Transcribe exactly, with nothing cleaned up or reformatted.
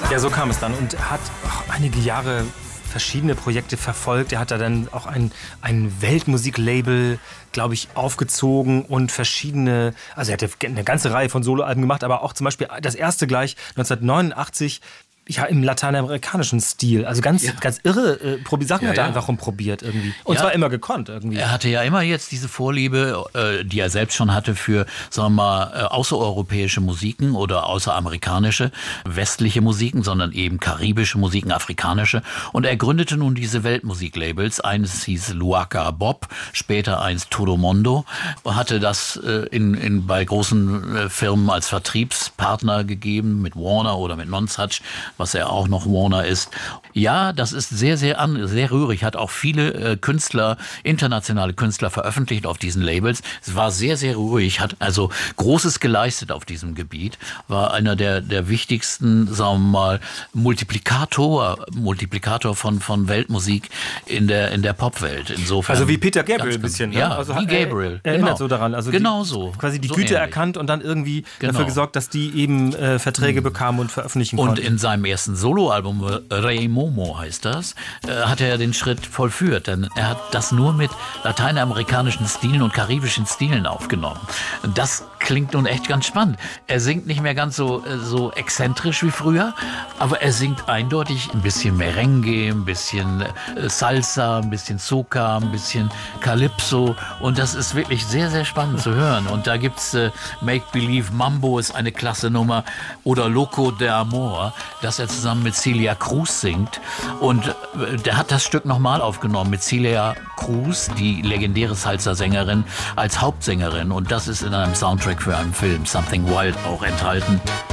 Ja, so kam es dann und hat auch einige Jahre verschiedene Projekte verfolgt. Er hat da dann auch ein, ein Weltmusiklabel, glaube ich, aufgezogen und verschiedene, also er hat eine ganze Reihe von Soloalben gemacht, aber auch zum Beispiel das erste gleich neunzehnhundertneunundachtzig, ja, im lateinamerikanischen Stil. Also ganz, ja. ganz irre äh, Probi- Sachen ja, hat er ja. einfach rumprobiert irgendwie. Und ja. zwar immer gekonnt irgendwie. Er hatte ja immer jetzt diese Vorliebe, äh, die er selbst schon hatte für, sagen wir mal, äh, außereuropäische Musiken oder außeramerikanische, westliche Musiken, sondern eben karibische Musiken, afrikanische. Und er gründete nun diese Weltmusiklabels. Eines hieß Luaka Bob, später eins Todo Mondo. Hatte das äh, in, in, bei großen äh, Firmen als Vertriebspartner gegeben, mit Warner oder mit Nonsuch, was er auch noch Warner ist. Ja, das ist sehr, sehr an, sehr rührig. Hat auch viele äh, Künstler, internationale Künstler veröffentlicht auf diesen Labels. Es war sehr, sehr ruhig, hat also Großes geleistet auf diesem Gebiet. War einer der, der wichtigsten, sagen wir mal, Multiplikator, Multiplikator von, von Weltmusik in der, in der Popwelt. Insofern. Also wie Peter Gabriel ein bisschen, ne? Ja, also wie Gabriel. Er, erinnert genau. so daran. Also genau die, so. Quasi die so Güte ähnlich. erkannt und dann irgendwie genau. dafür gesorgt, dass die eben äh, Verträge mhm. bekamen und veröffentlichen und konnten. Und in seinem ersten Soloalbum, Rei Momo heißt das, äh, hat er den Schritt vollführt. Denn er hat das nur mit lateinamerikanischen Stilen und karibischen Stilen aufgenommen. Das klingt nun echt ganz spannend. Er singt nicht mehr ganz so, so exzentrisch wie früher, aber er singt eindeutig ein bisschen Merengue, ein bisschen Salsa, ein bisschen Soca, ein bisschen Calypso. Und das ist wirklich sehr, sehr spannend zu hören. Und da gibt's äh, Make Believe Mambo ist eine klasse Nummer oder Loco de Amor, das er zusammen mit Celia Cruz singt. Und äh, der hat das Stück nochmal aufgenommen mit Celia Cruz, die legendäre Salsa-Sängerin, als Hauptsängerin. Und das ist in einem Soundtrack für einen Film, Something Wild, auch enthalten.